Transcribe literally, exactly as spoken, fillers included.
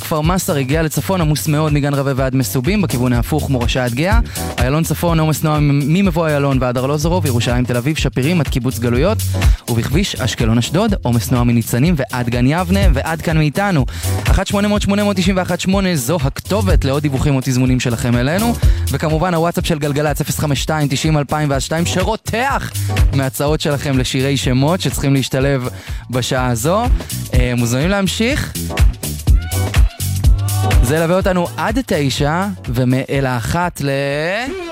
כפר מסר הגיע לצפון עמוס מאוד מגן רבי ועד מסובים, בכיוון ההפוך מורשה עד גאה. איילון צפון עומס נועם ממבוא איילון ועד ארלוזורוב, ירושלים תל אביב שפירים עד קיבוץ גלויות, ובכביש אשקלון אשדוד עומס נועם מניצנים ועד גן יבנה. ועד כאן מאיתנו אחת שמונה אפס אפס שמונה תשע אחת שמונה, זו הכתובת לעוד דיווחים או תזמונים שלכם אלינו, וכמובן הוואטסאפ של גלגלצ אפס חמש שתיים תשעים אלפיים ושתיים שרותח מהצעות שלכם לשירי שמות שצריכים להשתלב בשעה הזו. אה, מוזמנים להמשיך, זה ילווה אותנו עד תשע, ומאל האחת ל...